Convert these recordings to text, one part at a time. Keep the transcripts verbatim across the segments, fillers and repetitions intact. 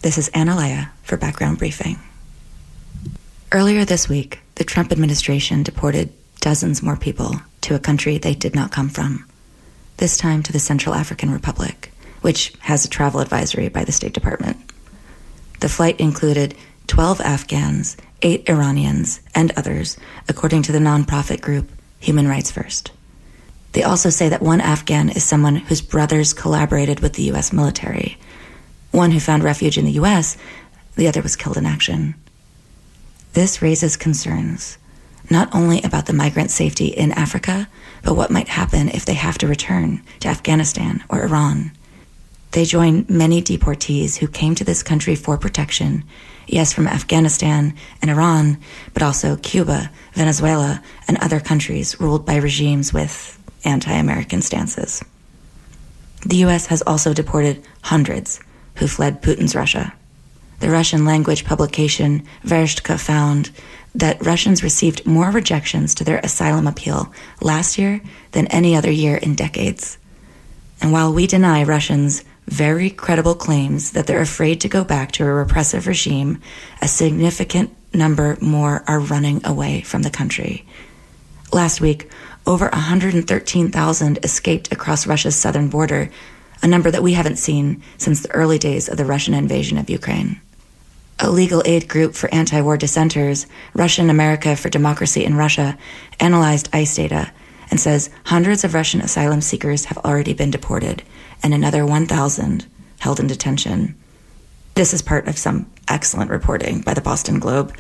This is Anna Leah for Background Briefing. Earlier this week, the Trump administration deported dozens more people to a country they did not come from, this time to the Central African Republic, which has a travel advisory by the State Department. The flight included twelve Afghans, eight Iranians, and others, according to the nonprofit group Human Rights First. They also say that one Afghan is someone whose brothers collaborated with the U S military. One who found refuge in the U S, the other was killed in action. This raises concerns, not only about the migrant safety in Africa, but what might happen if they have to return to Afghanistan or Iran. They join many deportees who came to this country for protection, yes, from Afghanistan and Iran, but also Cuba, Venezuela, and other countries ruled by regimes with anti-American stances. The U S has also deported hundreds who fled Putin's Russia. The Russian-language publication Vershtka found that Russians received more rejections to their asylum appeal last year than any other year in decades. And while we deny Russians very credible claims that they're afraid to go back to a repressive regime, a significant number more are running away from the country. Last week, over one hundred thirteen thousand escaped across Russia's southern border, a number that we haven't seen since the early days of the Russian invasion of Ukraine. A legal aid group for anti-war dissenters, Russian America for Democracy in Russia, analyzed ICE data and says hundreds of Russian asylum seekers have already been deported and another one thousand held in detention. This is part of some excellent reporting by the Boston Globe.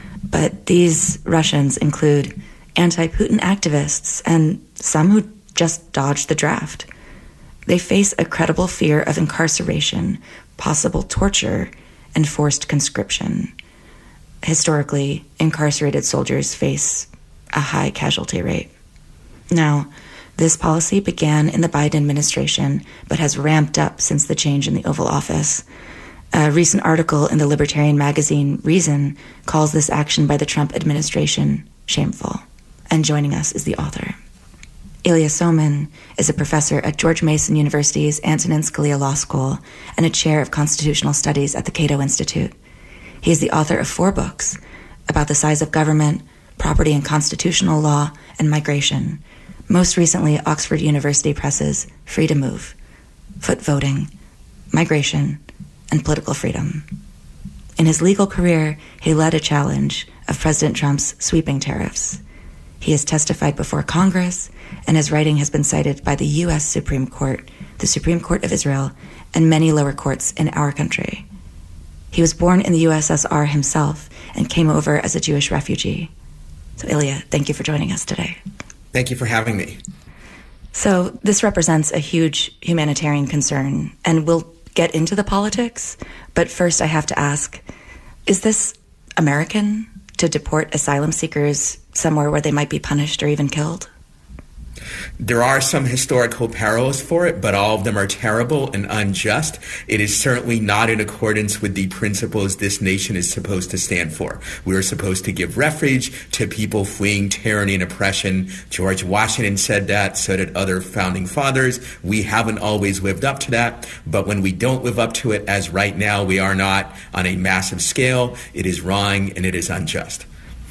But these Russians include anti-Putin activists and some who just dodged the draft. They face a credible fear of incarceration, possible torture, and forced conscription. Historically, incarcerated soldiers face a high casualty rate. Now, this policy began in the Biden administration, but has ramped up since the change in the Oval Office. A recent article in the libertarian magazine Reason calls this action by the Trump administration shameful. And joining us is the author. Ilya Somin is a professor at George Mason University's Antonin Scalia Law School and a chair of constitutional studies at the Cato Institute. He is the author of four books about the size of government, property and constitutional law, and migration. Most recently, Oxford University Press's Free to Move, Foot Voting, Migration, and Political Freedom. In his legal career, he led a challenge of President Trump's sweeping tariffs. He has testified before Congress, and his writing has been cited by the U S Supreme Court, the Supreme Court of Israel, and many lower courts in our country. He was born in the U S S R himself and came over as a Jewish refugee. So, Ilya, thank you for joining us today. Thank you for having me. So, this represents a huge humanitarian concern, and we'll get into the politics, but first I have to ask, is this American to deport asylum seekers somewhere where they might be punished or even killed? There are some historical parallels for it, but all of them are terrible and unjust. It is certainly not in accordance with the principles this nation is supposed to stand for. We are supposed to give refuge to people fleeing tyranny and oppression. George Washington said that, so did other founding fathers. We haven't always lived up to that, but when we don't live up to it, as right now we are not on a massive scale, it is wrong and it is unjust.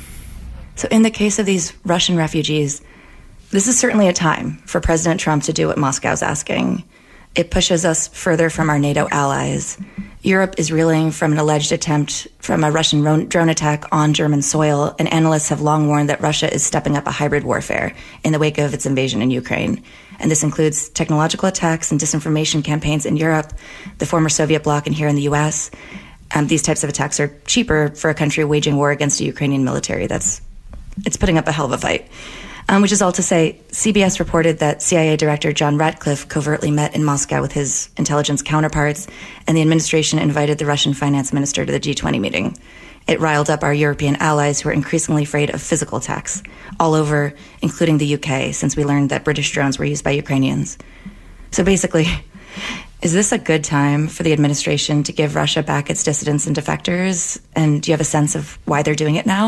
So in the case of these Russian refugees, this is certainly a time for President Trump to do what Moscow's asking. It pushes us further from our NATO allies. Europe is reeling from an alleged attempt from a Russian drone attack on German soil, and analysts have long warned that Russia is stepping up a hybrid warfare in the wake of its invasion in Ukraine. And this includes technological attacks and disinformation campaigns in Europe, the former Soviet bloc, and here in the U S. Um, these types of attacks are cheaper for a country waging war against a Ukrainian military that's it's putting up a hell of a fight. Um, which is all to say, C B S reported that C I A Director John Ratcliffe covertly met in Moscow with his intelligence counterparts, and the administration invited the Russian finance minister to the G twenty meeting. It riled up our European allies who are increasingly afraid of physical attacks all over, including the U K, since we learned that British drones were used by Ukrainians. So basically, is this a good time for the administration to give Russia back its dissidents and defectors? And do you have a sense of why they're doing it now?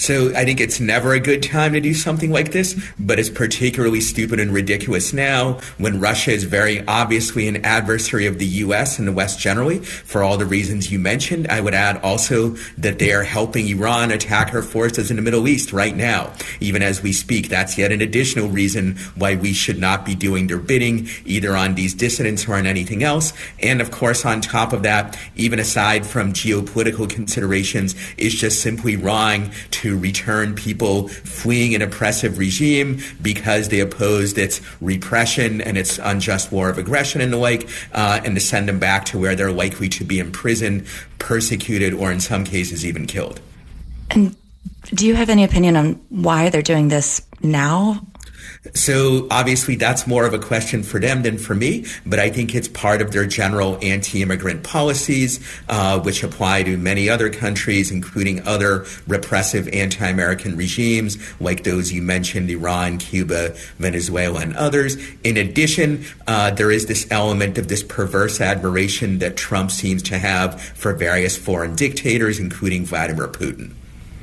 So I think it's never a good time to do something like this, but it's particularly stupid and ridiculous now when Russia is very obviously an adversary of the U S and the West generally for all the reasons you mentioned. I would add also that they are helping Iran attack her forces in the Middle East right now, even as we speak. That's yet an additional reason why we should not be doing their bidding, either on these dissidents or on anything else. And of course, on top of that, even aside from geopolitical considerations, it's just simply wrong to return people fleeing an oppressive regime because they opposed its repression and its unjust war of aggression and the like, uh, and to send them back to where they're likely to be imprisoned, persecuted, or in some cases even killed. And do you have any opinion on why they're doing this now? So obviously that's more of a question for them than for me, but I think it's part of their general anti-immigrant policies, uh, which apply to many other countries, including other repressive anti-American regimes like those you mentioned, Iran, Cuba, Venezuela, and others. In addition, uh, there is this element of this perverse admiration that Trump seems to have for various foreign dictators, including Vladimir Putin.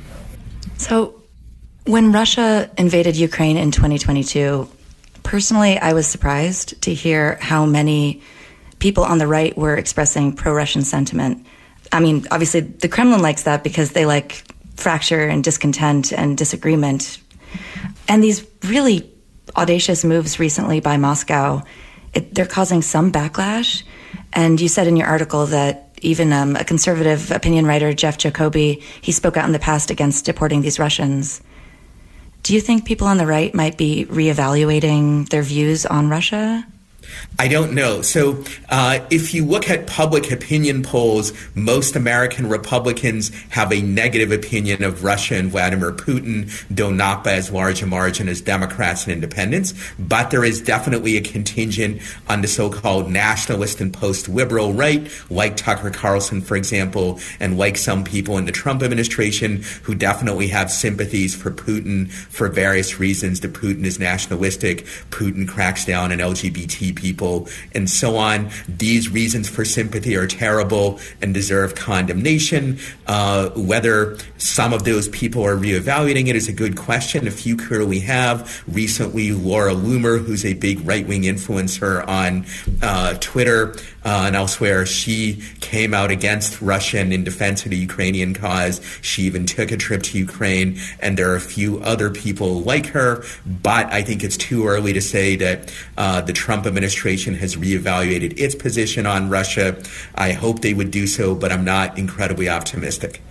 So when Russia invaded Ukraine in twenty twenty-two, personally, I was surprised to hear how many people on the right were expressing pro-Russian sentiment. I mean, obviously, the Kremlin likes that because they like fracture and discontent and disagreement. And these really audacious moves recently by Moscow, it, they're causing some backlash. And you said in your article that even um, a conservative opinion writer, Jeff Jacoby, he spoke out in the past against deporting these Russians. Do you think people on the right might be reevaluating their views on Russia? I don't know. So uh, if you look at public opinion polls, most American Republicans have a negative opinion of Russia and Vladimir Putin, though not by as large a margin as Democrats and independents. But there is definitely a contingent on the so-called nationalist and post-liberal right, like Tucker Carlson, for example, and like some people in the Trump administration who definitely have sympathies for Putin for various reasons. That Putin is nationalistic, Putin cracks down on L G B T people, and so on. These reasons for sympathy are terrible and deserve condemnation. Uh, whether some of those people are reevaluating it is a good question. A few clearly have. Recently, Laura Loomer, who's a big right-wing influencer on uh, Twitter uh, and elsewhere, she came out against Russia and in defense of the Ukrainian cause. She even took a trip to Ukraine, and there are a few other people like her, but I think it's too early to say that uh, the Trump administration has reevaluated its position on Russia. I hope they would do so, but I'm not incredibly optimistic.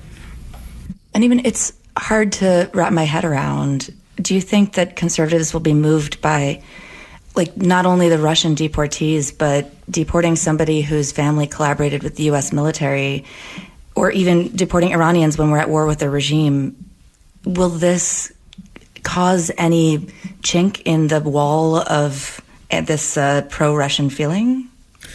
And even it's hard to wrap my head around. Do you think that conservatives will be moved by, like, not only the Russian deportees, but deporting somebody whose family collaborated with the U S military, or even deporting Iranians when we're at war with their regime? Will this cause any chink in the wall of this uh, pro-Russian feeling?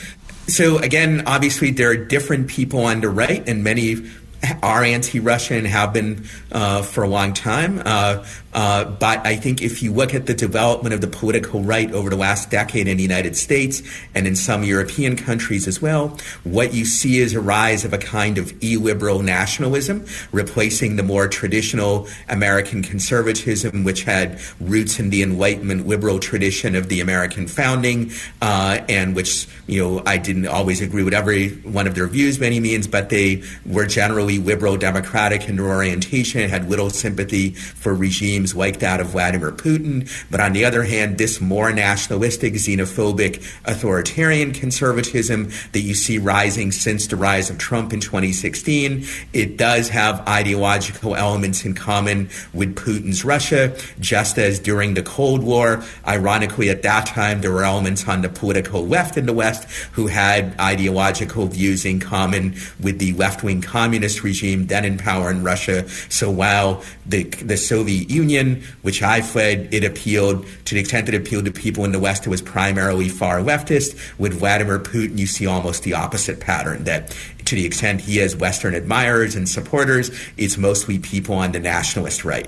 So again, obviously there are different people on the right, and many are anti-Russian and have been uh, for a long time. Uh, uh, but I think if you look at the development of the political right over the last decade in the United States and in some European countries as well, what you see is a rise of a kind of illiberal nationalism, replacing the more traditional American conservatism, which had roots in the Enlightenment liberal tradition of the American founding, uh, and which, you know, I didn't always agree with every one of their views by any means, but they were generally liberal democratic in their orientation and had little sympathy for regimes like that of Vladimir Putin. But on the other hand, this more nationalistic, xenophobic, authoritarian conservatism that you see rising since the rise of Trump in twenty sixteen, it does have ideological elements in common with Putin's Russia, just as during the Cold War, ironically at that time, there were elements on the political left in the West who had ideological views in common with the left-wing communist regime then in power in Russia. So while the the Soviet Union, which I fled, it appealed to the extent that it appealed to people in the West, it was primarily far leftist. With Vladimir Putin, you see almost the opposite pattern, that to the extent he has Western admirers and supporters, it's mostly people on the nationalist right.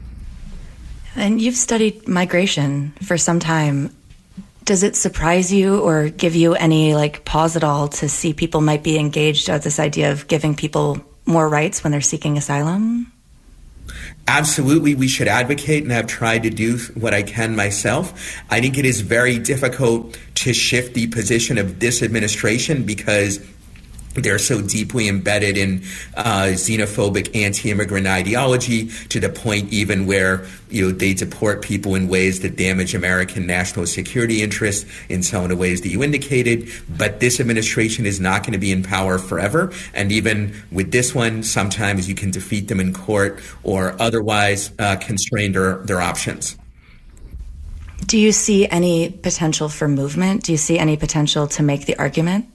And you've studied migration for some time. Does it surprise you or give you any like pause at all to see people might be engaged with this idea of giving people more rights when they're seeking asylum? Absolutely, we should advocate, and I've tried to do what I can myself. I think it is very difficult to shift the position of this administration because they're so deeply embedded in uh, xenophobic anti-immigrant ideology to the point even where, you know, they deport people in ways that damage American national security interests in some of the ways that you indicated. But this administration is not going to be in power forever. And even with this one, sometimes you can defeat them in court or otherwise uh, constrain their, their options. Do you see any potential for movement? Do you see any potential to make the argument?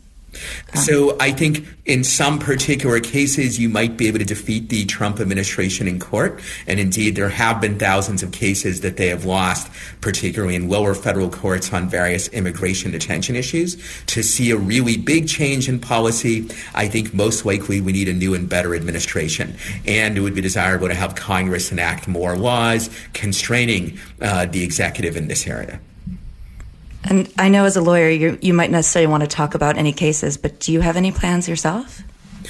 So I think in some particular cases, you might be able to defeat the Trump administration in court. And indeed, there have been thousands of cases that they have lost, particularly in lower federal courts on various immigration detention issues. To see a really big change in policy, I think most likely we need a new and better administration. And it would be desirable to have Congress enact more laws constraining uh, the executive in this area. And I know as a lawyer, you you might necessarily want to talk about any cases, but do you have any plans yourself?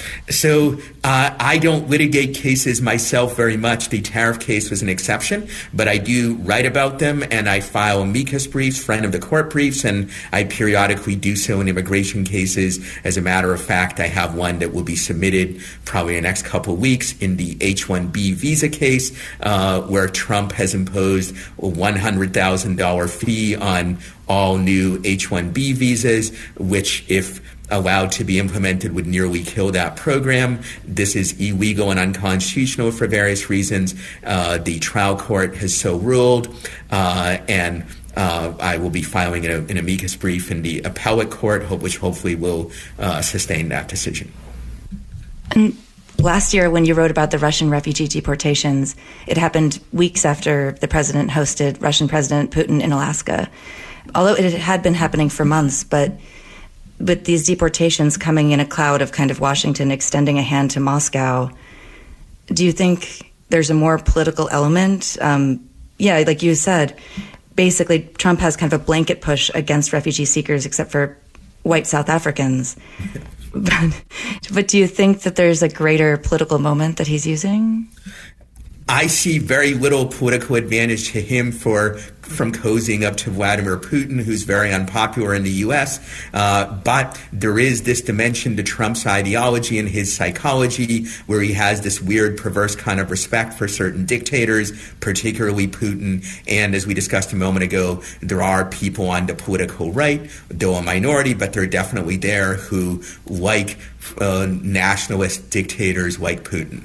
So uh, I don't litigate cases myself very much. The tariff case was an exception, but I do write about them, and I file amicus briefs, friend of the court briefs, and I periodically do so in immigration cases. As a matter of fact, I have one that will be submitted probably in the next couple of weeks in the H one B visa case, uh, where Trump has imposed a one hundred thousand dollars fee on all new H one B visas, which, if allowed to be implemented, would nearly kill that program. This is illegal and unconstitutional for various reasons. Uh, the trial court has so ruled, uh, and uh, I will be filing an, an amicus brief in the appellate court, which hopefully will uh, sustain that decision. And last year, when you wrote about the Russian refugee deportations, it happened weeks after the president hosted Russian President Putin in Alaska. Although it had been happening for months, but with these deportations coming in a cloud of kind of Washington extending a hand to Moscow, do you think there's a more political element? Um, yeah, like you said, basically Trump has kind of a blanket push against refugee seekers except for white South Africans. but, but do you think that there's a greater political moment that he's using? I see very little political advantage to him for from cozying up to Vladimir Putin, who's very unpopular in the U S. Uh, but there is this dimension to Trump's ideology and his psychology where he has this weird, perverse kind of respect for certain dictators, particularly Putin. And as we discussed a moment ago, there are people on the political right, though a minority, but they're definitely there, who like uh, nationalist dictators like Putin.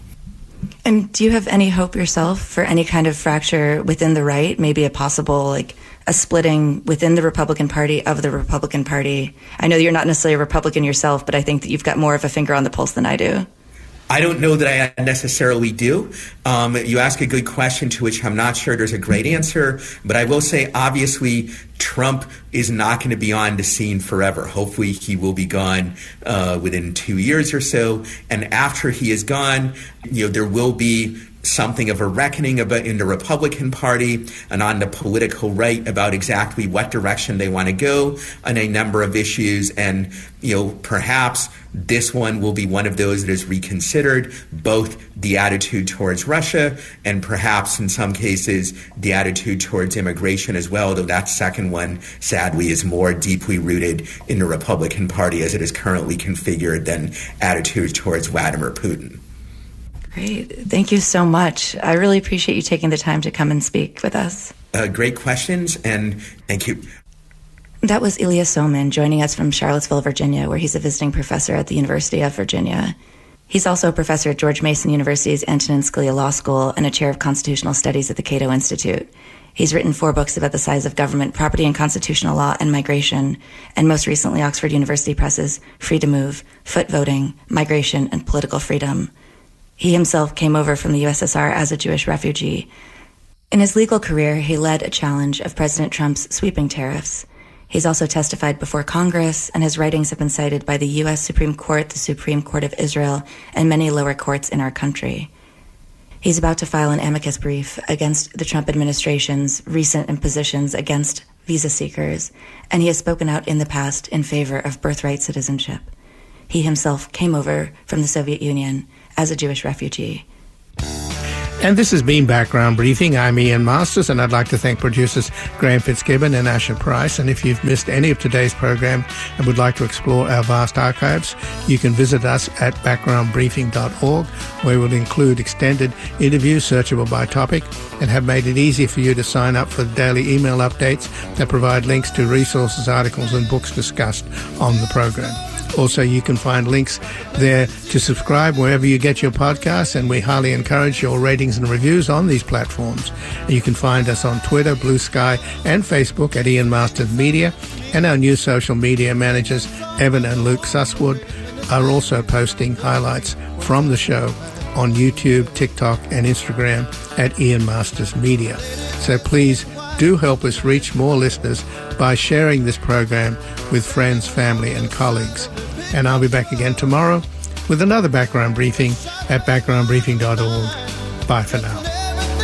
And do you have any hope yourself for any kind of fracture within the right, maybe a possible, like, a splitting within the Republican Party of the Republican Party? I know you're not necessarily a Republican yourself, but I think that you've got more of a finger on the pulse than I do. I don't know that I necessarily do. Um, you ask a good question to which I'm not sure there's a great answer, but I will say, obviously, Trump is not going to be on the scene forever. Hopefully he will be gone uh, within two years or so. And after he is gone, you know, there will be something of a reckoning about in the Republican Party and on the political right about exactly what direction they want to go on a number of issues. And, you know, perhaps this one will be one of those that is reconsidered, both the attitude towards Russia and perhaps in some cases the attitude towards immigration as well, though that second one, sadly, is more deeply rooted in the Republican Party as it is currently configured than attitudes towards Vladimir Putin. Great. Thank you so much. I really appreciate you taking the time to come and speak with us. Uh, great questions, and thank you. That was Ilya Somin joining us from Charlottesville, Virginia, where he's a visiting professor at the University of Virginia. He's also a professor at George Mason University's Antonin Scalia Law School and a chair of constitutional studies at the Cato Institute. He's written four books about the size of government, property and constitutional law, and migration, and most recently Oxford University Press's Free to Move, Foot Voting, Migration, and Political Freedom. He himself came over from the U S S R as a Jewish refugee. In his legal career, he led a challenge of President Trump's sweeping tariffs. He's also testified before Congress, and his writings have been cited by the U S Supreme Court, the Supreme Court of Israel, and many lower courts in our country. He's about to file an amicus brief against the Trump administration's recent impositions against visa seekers, and he has spoken out in the past in favor of birthright citizenship. He himself came over from the Soviet Union as a Jewish refugee. And this has been Background Briefing. I'm Ian Masters, and I'd like to thank producers Graham Fitzgibbon and Asher Price. And if you've missed any of today's program and would like to explore our vast archives, you can visit us at background briefing dot org, where we'll include extended interviews searchable by topic and have made it easy for you to sign up for the daily email updates that provide links to resources, articles and books discussed on the program. Also, you can find links there to subscribe wherever you get your podcasts, and we highly encourage your ratings and reviews on these platforms. And you can find us on Twitter, Blue Sky, and Facebook at Ian Masters Media, and our new social media managers, Evan and Luke Susswood, are also posting highlights from the show on YouTube, TikTok, and Instagram at Ian Masters Media. So please do help us reach more listeners by sharing this program with friends, family, and colleagues. And I'll be back again tomorrow with another Background Briefing at background briefing dot org. Bye for now.